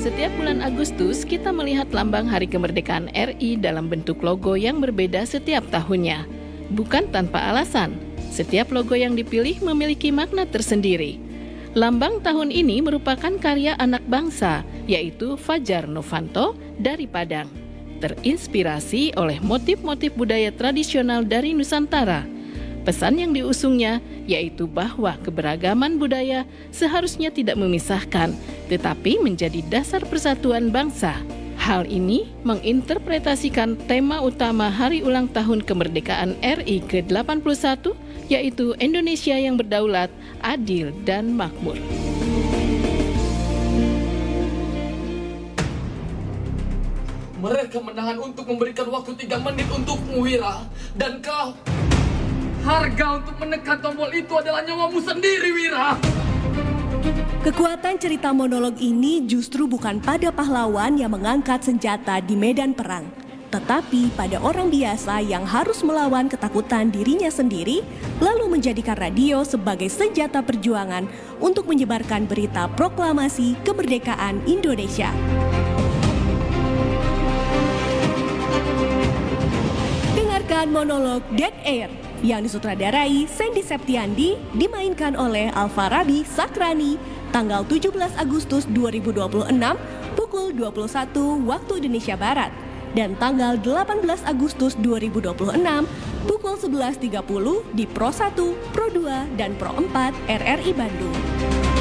Setiap bulan Agustus, kita melihat lambang Hari Kemerdekaan RI dalam bentuk logo yang berbeda setiap tahunnya. Bukan tanpa alasan, setiap logo yang dipilih memiliki makna tersendiri. Lambang tahun ini merupakan karya anak bangsa, yaitu Fajar Novanto dari Padang. Terinspirasi oleh motif-motif budaya tradisional dari Nusantara. Pesan yang diusungnya yaitu bahwa keberagaman budaya seharusnya tidak memisahkan, tetapi menjadi dasar persatuan bangsa. Hal ini menginterpretasikan tema utama Hari Ulang Tahun Kemerdekaan RI ke-81, yaitu Indonesia yang berdaulat, adil, dan makmur. Mereka menahan untuk memberikan waktu 3 menit untukmu, Wira. Dan kau... Harga untuk menekan tombol itu adalah nyawamu sendiri, Wira. Kekuatan cerita monolog ini justru bukan pada pahlawan yang mengangkat senjata di medan perang, tetapi pada orang biasa yang harus melawan ketakutan dirinya sendiri, lalu menjadikan radio sebagai senjata perjuangan untuk menyebarkan berita proklamasi kemerdekaan Indonesia. Dengarkan monolog Dead Air yang disutradarai Sandy Septiandi, dimainkan oleh Alfarabi Sakrani, tanggal 17 Agustus 2026 pukul 21 waktu Indonesia Barat, dan tanggal 18 Agustus 2026 pukul 11.30 di Pro 1, Pro 2, dan Pro 4 RRI Bandung.